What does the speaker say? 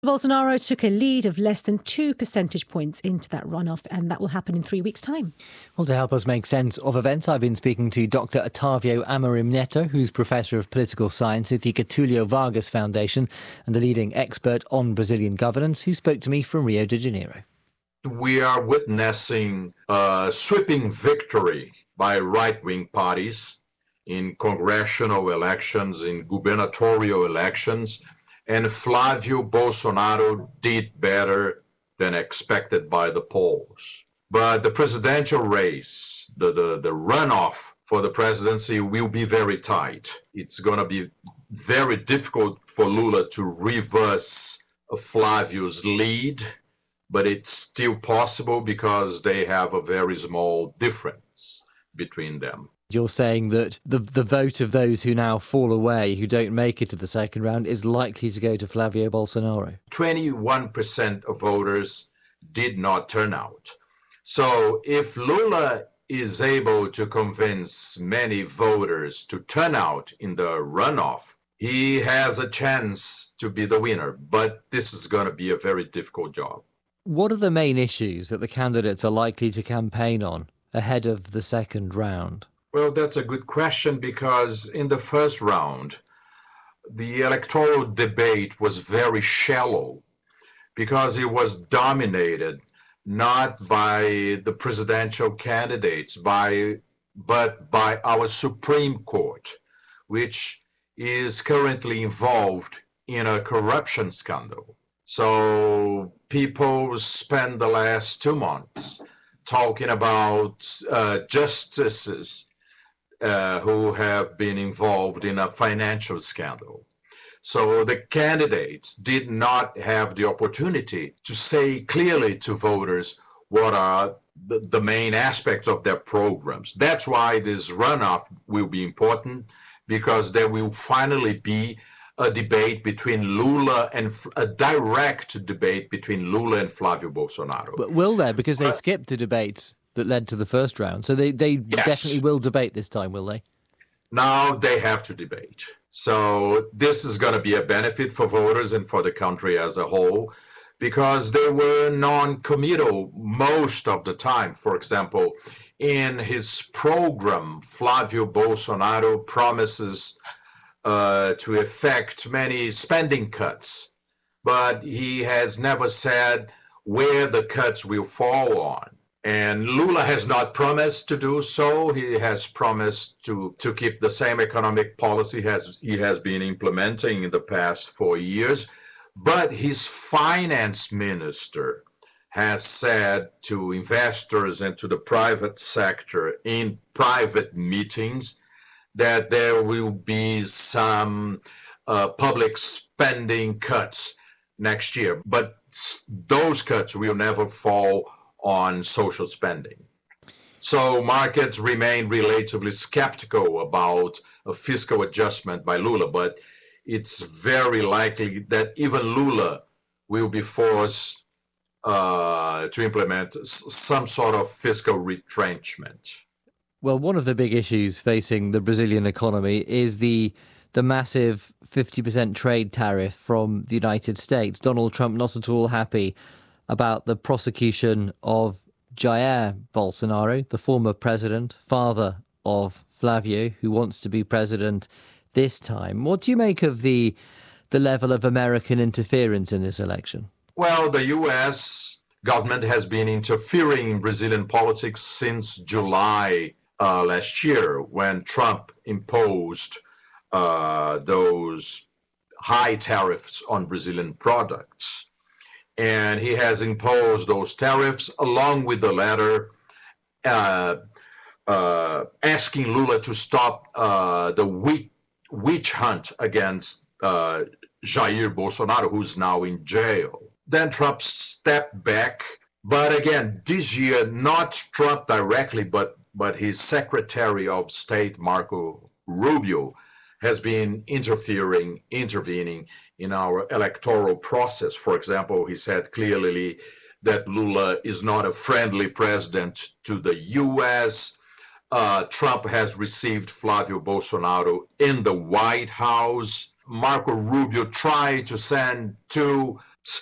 Bolsonaro took a lead of less than 2 percentage points into that runoff, and that will happen in 3 weeks' time. Well, to help us make sense of events, I've been speaking to Dr. Otávio Amorim Neto, who's Professor of Political Science at the Getúlio Vargas Foundation and a leading expert on Brazilian governance, who spoke to me from Rio de Janeiro. We are witnessing a sweeping victory by right-wing parties in congressional elections, in gubernatorial elections, and Flávio Bolsonaro did better than expected by the polls. But the presidential race, the runoff for the presidency will be very tight. It's going to be very difficult for Lula to reverse Flávio's lead, but it's still possible because they have a very small difference between them. You're saying that the vote of those who now fall away, who don't make it to the second round, is likely to go to Flávio Bolsonaro. 21% of voters did not turn out. So if Lula is able to convince many voters to turn out in the runoff, he has a chance to be the winner. But this is going to be a very difficult job. What are the main issues that the candidates are likely to campaign on ahead of the second round? Well, that's a good question, because in the first round, the electoral debate was very shallow because it was dominated not by the presidential candidates, but by our Supreme Court, which is currently involved in a corruption scandal. So people spent the last 2 months talking about justices who have been involved in a financial scandal. So the candidates did not have the opportunity to say clearly to voters what are the main aspects of their programs. That's why this runoff will be important, because there will finally be a debate between Lula and a direct debate between Lula and Flávio Bolsonaro. But will there? Because they skipped the debate that led to the first round. So they Yes. definitely will debate this time, will they? Now they have to debate. So this is going to be a benefit for voters and for the country as a whole, because they were non-committal most of the time. For example, in his program, Flávio Bolsonaro promises to effect many spending cuts, but he has never said where the cuts will fall on. And Lula has not promised to do so. He has promised to keep the same economic policy as he has been implementing in the past 4 years. But his finance minister has said to investors and to the private sector in private meetings that there will be some public spending cuts next year. But those cuts will never fall on social spending. So markets remain relatively skeptical about a fiscal adjustment by Lula, but it's very likely that even Lula will be forced to implement some sort of fiscal retrenchment. Well, one of the big issues facing the Brazilian economy is the massive 50% trade tariff from the United States. Donald Trump not at all happy about the prosecution of Jair Bolsonaro, the former president, father of Flávio, who wants to be president this time. What do you make of the level of American interference in this election? Well, the U.S. government has been interfering in Brazilian politics since July last year, when Trump imposed those high tariffs on Brazilian products. And he has imposed those tariffs along with the letter asking Lula to stop the witch hunt against Jair Bolsonaro, who's now in jail. Then Trump stepped back. But again, this year, not Trump directly, but his Secretary of State, Marco Rubio, has been intervening in our electoral process. For example, he said clearly that Lula is not a friendly president to the U.S. Trump has received Flávio Bolsonaro in the White House. Marco Rubio tried to send 2